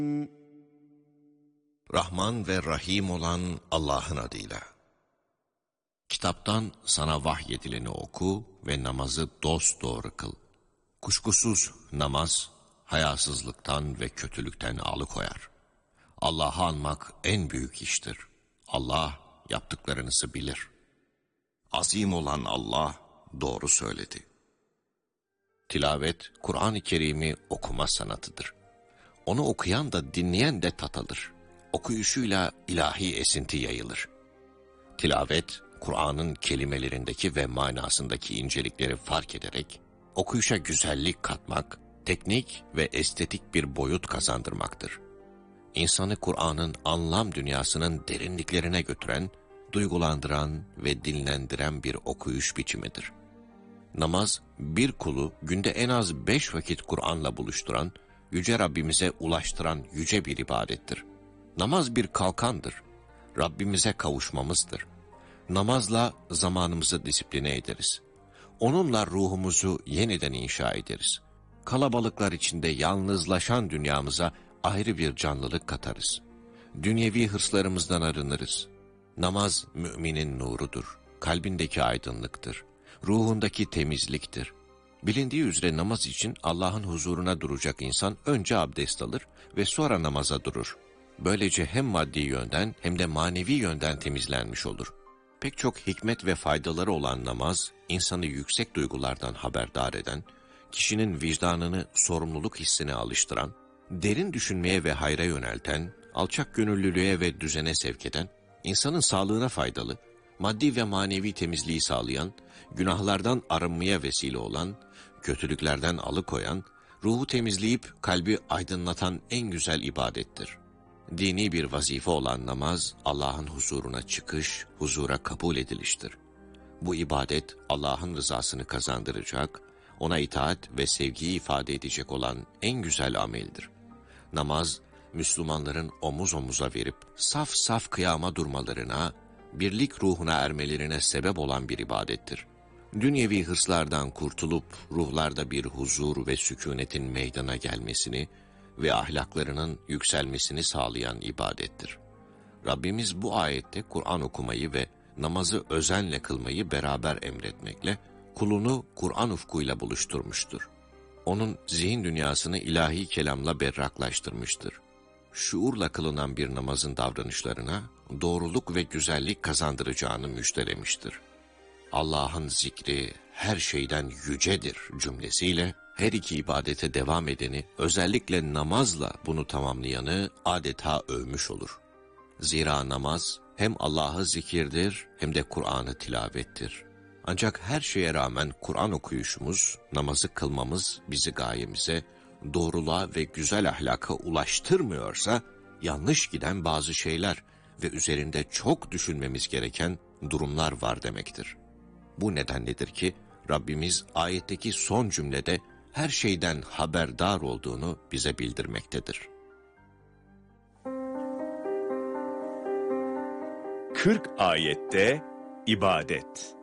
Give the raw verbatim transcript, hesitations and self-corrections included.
Rahman ve Rahim olan Allah'ın adıyla. Kitaptan sana vahyedileni oku ve namazı dosdoğru kıl. Kuşkusuz namaz, hayasızlıktan ve kötülükten alıkoyar. Allah'ı anmak en büyük iştir. Allah yaptıklarınızı bilir. Azim olan Allah doğru söyledi. Tilavet, Kur'an-ı Kerim'i okuma sanatıdır. Onu okuyan da dinleyen de tat alır. Okuyuşuyla ilahi esinti yayılır. Tilavet, Kur'an'ın kelimelerindeki ve manasındaki incelikleri fark ederek, okuyuşa güzellik katmak, teknik ve estetik bir boyut kazandırmaktır. İnsanı Kur'an'ın anlam dünyasının derinliklerine götüren, duygulandıran ve dinlendiren bir okuyuş biçimidir. Namaz, bir kulu günde en az beş vakit Kur'an'la buluşturan, Yüce Rabbimize ulaştıran yüce bir ibadettir. Namaz bir kalkandır. Rabbimize kavuşmamızdır. Namazla zamanımızı disipline ederiz. Onunla ruhumuzu yeniden inşa ederiz. Kalabalıklar içinde yalnızlaşan dünyamıza ayrı bir canlılık katarız. Dünyevi hırslarımızdan arınırız. Namaz müminin nurudur. Kalbindeki aydınlıktır. Ruhundaki temizliktir. Bilindiği üzere namaz için Allah'ın huzuruna duracak insan önce abdest alır ve sonra namaza durur. Böylece hem maddi yönden hem de manevi yönden temizlenmiş olur. Pek çok hikmet ve faydaları olan namaz, insanı yüksek duygulardan haberdar eden, kişinin vicdanını sorumluluk hissine alıştıran, derin düşünmeye ve hayra yönelten, alçak gönüllülüğe ve düzene sevk eden, insanın sağlığına faydalı, maddi ve manevi temizliği sağlayan, günahlardan arınmaya vesile olan, kötülüklerden alıkoyan, ruhu temizleyip kalbi aydınlatan en güzel ibadettir. Dini bir vazife olan namaz, Allah'ın huzuruna çıkış, huzura kabul ediliştir. Bu ibadet, Allah'ın rızasını kazandıracak, ona itaat ve sevgiyi ifade edecek olan en güzel ameldir. Namaz, Müslümanların omuz omuza verip saf saf kıyama durmalarına, birlik ruhuna ermelerine sebep olan bir ibadettir. Dünyevi hırslardan kurtulup ruhlarda bir huzur ve sükunetin meydana gelmesini ve ahlaklarının yükselmesini sağlayan ibadettir. Rabbimiz bu ayette Kur'an okumayı ve namazı özenle kılmayı beraber emretmekle kulunu Kur'an ufkuyla buluşturmuştur. Onun zihin dünyasını ilahi kelamla berraklaştırmıştır. Şuurla kılınan bir namazın davranışlarına doğruluk ve güzellik kazandıracağını müjdelemiştir. Allah'ın zikri her şeyden yücedir cümlesiyle her iki ibadete devam edeni, özellikle namazla bunu tamamlayanı adeta övmüş olur. Zira namaz hem Allah'ı zikirdir hem de Kur'an'ı tilavettir. Ancak her şeye rağmen Kur'an okuyuşumuz, namazı kılmamız bizi gayemize, doğruluğa ve güzel ahlaka ulaştırmıyorsa, yanlış giden bazı şeyler ve üzerinde çok düşünmemiz gereken durumlar var demektir. Bu nedenledir ki Rabbimiz ayetteki son cümlede her şeyden haberdar olduğunu bize bildirmektedir. kırk ayette ibadet.